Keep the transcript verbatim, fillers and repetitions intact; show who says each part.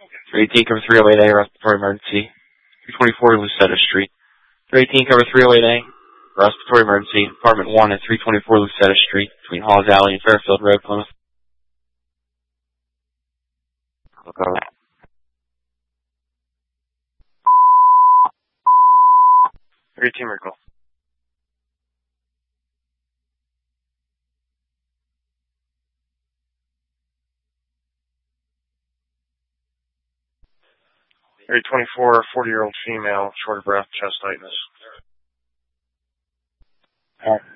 Speaker 1: three eighteen, cover three oh eight A, respiratory emergency. three twenty-four Lucetta Street. three eighteen, cover three oh eight A, respiratory emergency. Apartment one at three twenty-four Lucetta Street, between Hawes Alley and Fairfield Road, Plymouth. Okay. three eighteen, recall. three twenty-four, forty-year-old female, short of breath, chest tightness. All right.